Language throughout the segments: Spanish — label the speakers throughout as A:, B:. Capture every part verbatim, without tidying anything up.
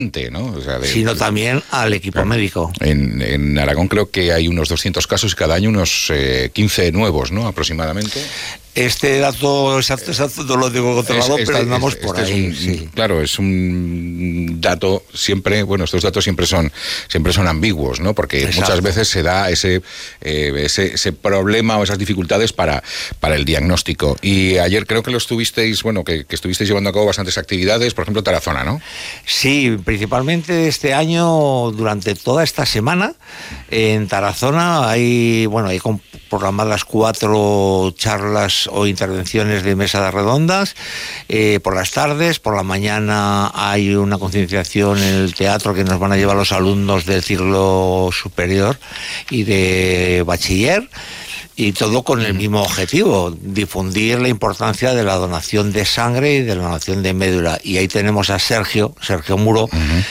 A: ¿no? O sea, de,
B: sino también al equipo
A: claro,
B: médico.
A: En, en Aragón creo que hay unos doscientos casos y cada año unos eh, quince nuevos, ¿no? Aproximadamente.
B: Este dato exacto, exacto no lo digo controlado,
A: este,
B: pero andamos
A: este,
B: por
A: este
B: ahí.
A: Es un,
B: sí.
A: Claro, es un dato siempre, bueno, estos datos siempre son siempre son ambiguos, ¿no? Porque exacto, muchas veces se da ese, eh, ese ese problema o esas dificultades para, para el diagnóstico. Y ayer creo que lo estuvisteis, bueno, que, que estuvisteis llevando a cabo bastantes actividades, por ejemplo, Tarazona, ¿no?
B: Sí, principalmente este año, durante toda esta semana, en Tarazona hay, bueno, hay programadas cuatro charlas o intervenciones de mesas redondas eh, por las tardes. Por la mañana hay una concienciación en el teatro que nos van a llevar los alumnos del ciclo superior y de bachiller, y todo con el mismo objetivo: difundir la importancia de la donación de sangre y de la donación de médula. Y ahí tenemos a Sergio, Sergio Muro, uh-huh,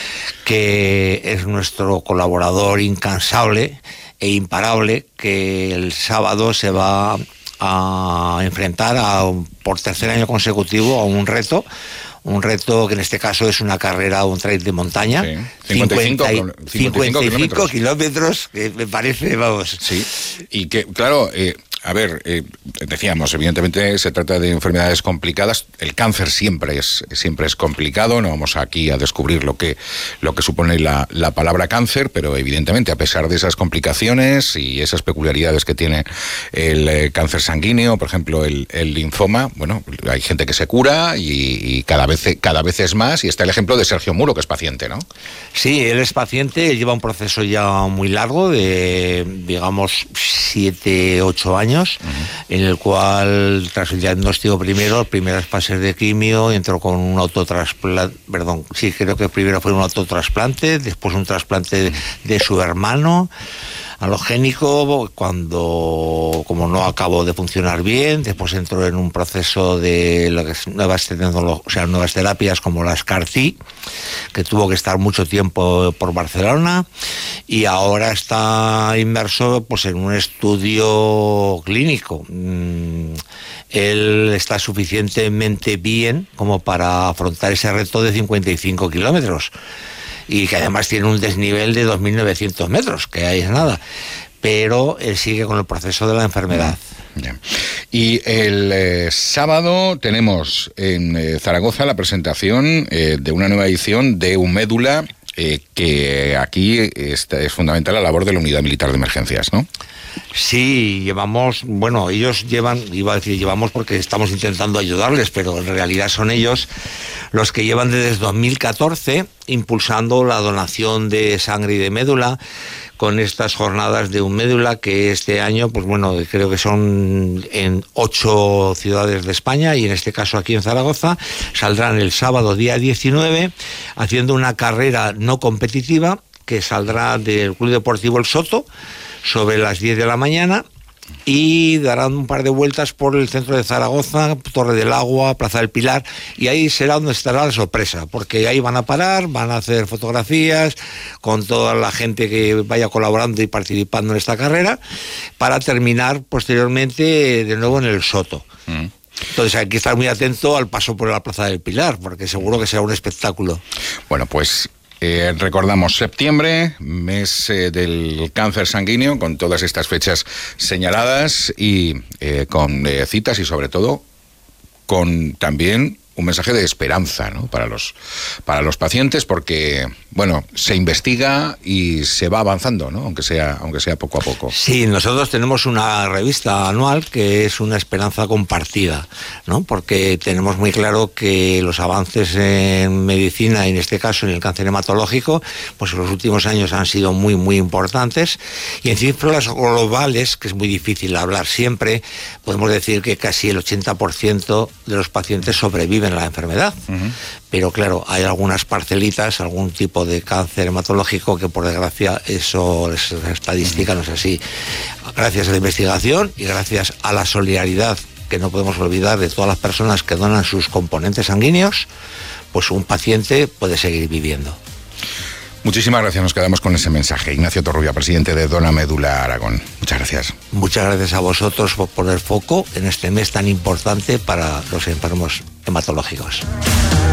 B: que es nuestro colaborador incansable e imparable, que el sábado se va a enfrentar a, por tercer año consecutivo a un reto, un reto que en este caso es una carrera, un trail de montaña,
A: sí. cincuenta y cinco, cincuenta y cinco,
B: cincuenta y cinco
A: kilómetros.
B: kilómetros, que me parece, vamos.
A: Sí, y que, claro, eh, a ver, eh, decíamos, evidentemente se trata de enfermedades complicadas. El cáncer siempre es siempre es complicado. No vamos aquí a descubrir lo que lo que supone la, la palabra cáncer, pero evidentemente, a pesar de esas complicaciones y esas peculiaridades que tiene el eh, cáncer sanguíneo, por ejemplo, el, el linfoma, bueno, hay gente que se cura y, y cada vez cada vez es más. Y está el ejemplo de Sergio Muro, que es paciente, ¿no?
B: Sí, él es paciente, él lleva un proceso ya muy largo de, digamos, siete, ocho años. Uh-huh. En el cual, tras el diagnóstico primero, primeras fases de quimio, entró con un autotrasplante, perdón, sí, creo que primero fue un autotrasplante, después un trasplante de, de su hermano halogénico, cuando, como no acabó de funcionar bien, después entró en un proceso de lo que es nuevas tecnologías, o sea, nuevas terapias como las C A R T, que tuvo que estar mucho tiempo por Barcelona, y ahora está inmerso pues en un estudio clínico. Mm, él está suficientemente bien como para afrontar ese reto de cincuenta y cinco kilómetros. Y que además tiene un desnivel de dos mil novecientos metros, que ahí es nada. Pero él sigue con el proceso de la enfermedad.
A: Bien. Y el eh, sábado tenemos en eh, Zaragoza la presentación eh, de una nueva edición de Unmédula, eh, que aquí está, es fundamental la labor de la Unidad Militar de Emergencias, ¿no?
B: Sí, llevamos, bueno, ellos llevan, iba a decir llevamos porque estamos intentando ayudarles, pero en realidad son ellos los que llevan desde dos mil catorce impulsando la donación de sangre y de médula, con estas jornadas de Unmédula, que este año, pues bueno, creo que son en ocho ciudades de España, y en este caso aquí en Zaragoza, saldrán el sábado día diecinueve, haciendo una carrera no competitiva, que saldrá del Club Deportivo El Soto, sobre las diez de la mañana, y darán un par de vueltas por el centro de Zaragoza, Torre del Agua, Plaza del Pilar, y ahí será donde estará la sorpresa, porque ahí van a parar, van a hacer fotografías con toda la gente que vaya colaborando y participando en esta carrera, para terminar posteriormente de nuevo en el Soto. Mm. Entonces hay que estar muy atento al paso por la Plaza del Pilar, porque seguro que será un espectáculo.
A: Bueno, pues Eh, recordamos septiembre, mes eh, del cáncer sanguíneo, con todas estas fechas señaladas y eh, con eh, citas, y sobre todo con también un mensaje de esperanza, ¿no? para los para los pacientes, porque bueno, se investiga y se va avanzando, ¿no? aunque sea aunque sea poco a poco.
B: Sí, nosotros tenemos una revista anual que es una esperanza compartida, ¿no? Porque tenemos muy claro que los avances en medicina, y en este caso en el cáncer hematológico, pues en los últimos años han sido muy muy importantes, y en cifras globales, que es muy difícil hablar siempre, podemos decir que casi el ochenta por ciento de los pacientes sobreviven a la enfermedad. Uh-huh. Pero claro, hay algunas parcelitas, algún tipo de cáncer hematológico que por desgracia eso, esa estadística no es así. Gracias a la investigación y gracias a la solidaridad, que no podemos olvidar, de todas las personas que donan sus componentes sanguíneos, pues un paciente puede seguir viviendo.
A: Muchísimas gracias, nos quedamos con ese mensaje. Ignacio Torrubia, presidente de Dona Médula Aragón. Muchas gracias.
B: Muchas gracias a vosotros por poner foco en este mes tan importante para los enfermos hematológicos.